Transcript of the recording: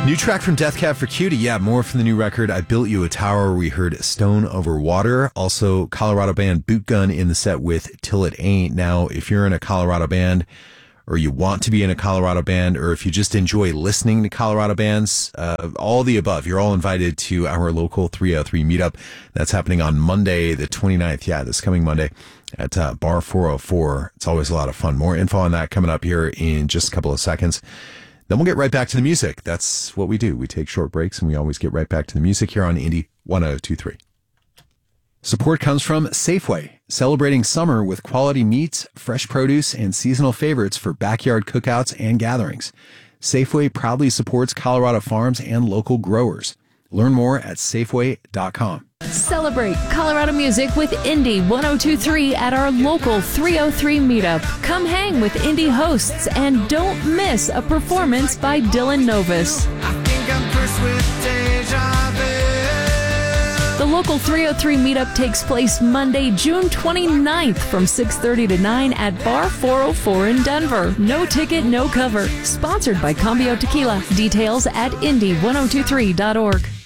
New track from Death Cab for Cutie. Yeah, more from the new record, I Built You a Tower. We heard Stone Over Water. Also, Colorado band Boot Gun in the set with Till It Ain't. Now, if you're in a Colorado band, or you want to be in a Colorado band, or if you just enjoy listening to Colorado bands, all the above, you're all invited to our local 303 meetup. That's happening on Monday, the 29th. Yeah, this coming Monday at Bar 404. It's always a lot of fun. More info on that coming up here in just a couple of seconds. Then we'll get right back to the music. That's what we do. We take short breaks and we always get right back to the music here on Indie 1023. Support comes from Safeway, celebrating summer with quality meats, fresh produce, and seasonal favorites for backyard cookouts and gatherings. Safeway proudly supports Colorado farms and local growers. Learn more at Safeway.com. Celebrate Colorado music with Indie 1023 at our local 303 meetup. Come hang with Indie hosts and don't miss a performance by Dylan Novus. I think I'm cursed with deja vu. The local 303 meetup takes place Monday, June 29th from 6:30 to 9 at Bar 404 in Denver. No ticket, no cover. Sponsored by Cambio Tequila. Details at indie1023.org.